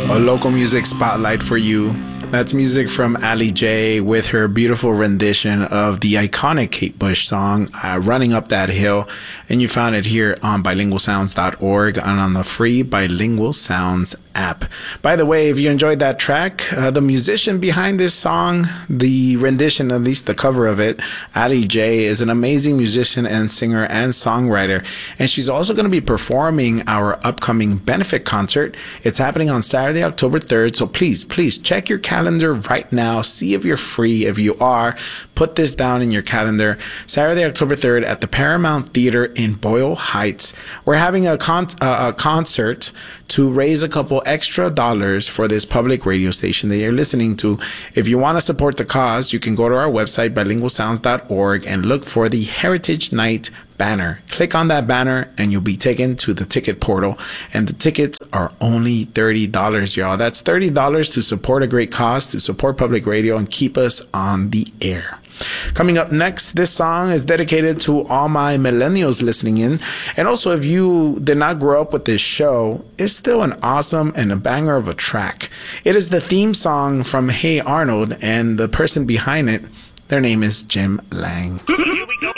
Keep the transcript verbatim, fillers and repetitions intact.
A local music spotlight for you. That's music from Ali J with her beautiful rendition of the iconic Kate Bush song, uh, Running Up That Hill. And you found it here on bilingual sounds dot org and on the free Bilingual Sounds app. By the way, if you enjoyed that track, uh, the musician behind this song, the rendition, at least the cover of it, Ali J, is an amazing musician and singer and songwriter. And she's also going to be performing our upcoming benefit concert. It's happening on Saturday, October third. So please, please check your calendar right now. See if you're free. If you are, put this down in your calendar. Saturday, October third at the Paramount Theater in Boyle Heights. We're having a, con- uh, a concert to raise a couple extra dollars for this public radio station that you're listening to. If you want to support the cause, you can go to our website, bilingual sounds dot org, and look for the Heritage Night banner. Click on that banner and you'll be taken to the ticket portal. And the tickets are only thirty dollars, y'all. That's thirty dollars to support a great cause, to support public radio and keep us on the air. Coming up next, this song is dedicated to all my millennials listening in. And also, if you did not grow up with this show, it's still an awesome and a banger of a track. It is the theme song from Hey Arnold, and the person behind it, their name is Jim Lang.